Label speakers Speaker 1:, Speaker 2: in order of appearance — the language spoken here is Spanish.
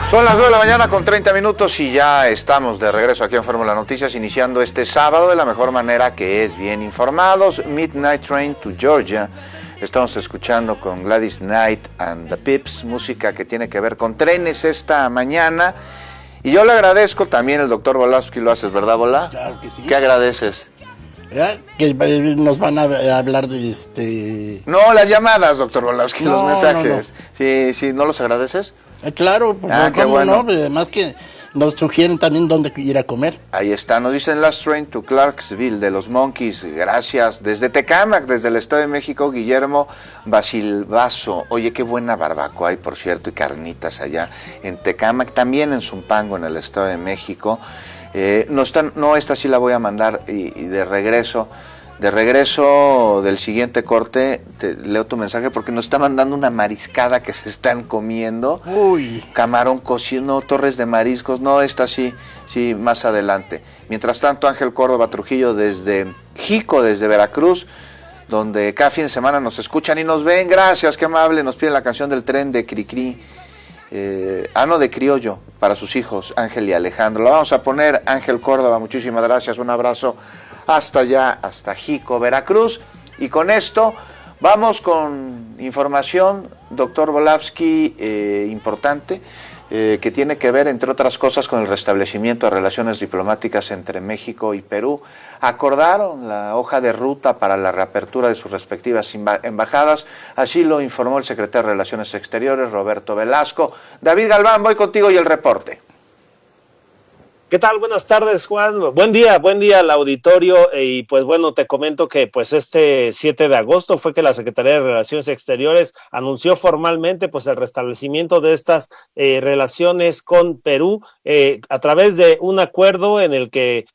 Speaker 1: Son las 2 de la mañana con 30 minutos y ya estamos de regreso aquí en Fórmula Noticias, iniciando este sábado de la mejor manera, que es bien informados. Midnight Train to Georgia. Estamos escuchando con Gladys Knight and the Pips, música que tiene que ver con trenes esta mañana. Y yo le agradezco también, el doctor Volavsky, lo haces, ¿verdad, Vola?
Speaker 2: Claro que sí.
Speaker 1: ¿Qué agradeces?
Speaker 2: Que nos van a hablar de
Speaker 1: No, las llamadas, doctor Volavsky, los mensajes.
Speaker 2: No.
Speaker 1: Sí, ¿no los agradeces?
Speaker 2: Claro, pues
Speaker 1: qué bueno.
Speaker 2: No, además que nos sugieren también dónde ir a comer.
Speaker 1: Ahí está, nos dicen Last Train to Clarksville de los Monkeys, gracias. Desde Tecámac, desde el Estado de México, Guillermo Basilvaso. Oye, qué buena barbacoa hay, por cierto, y carnitas allá en Tecámac, también en Zumpango, en el Estado de México. Esta sí la voy a mandar y de regreso del siguiente corte, leo tu mensaje porque nos está mandando una mariscada que se están comiendo.
Speaker 2: Uy.
Speaker 1: Camarón cocido, no, torres de mariscos, no, esta sí, más adelante. Mientras tanto, Ángel Córdoba Trujillo desde Jico, desde Veracruz, donde cada fin de semana nos escuchan y nos ven. Gracias, qué amable, nos piden la canción del tren de Cricri. De Criollo para sus hijos Ángel y Alejandro. La vamos a poner, Ángel Córdoba, muchísimas gracias, un abrazo hasta allá, hasta Jico, Veracruz. Y con esto vamos con información, doctor Volavsky, importante, que tiene que ver, entre otras cosas, con el restablecimiento de relaciones diplomáticas entre México y Perú. Acordaron la hoja de ruta para la reapertura de sus respectivas embajadas, así lo informó el secretario de Relaciones Exteriores, Roberto Velasco. David Galván, voy contigo y el reporte.
Speaker 3: ¿Qué tal? Buenas tardes, Juan. Buen día al auditorio. Y pues bueno, te comento que pues este 7 de agosto fue que la Secretaría de Relaciones Exteriores anunció formalmente pues el restablecimiento de estas relaciones con Perú a través de un acuerdo en el que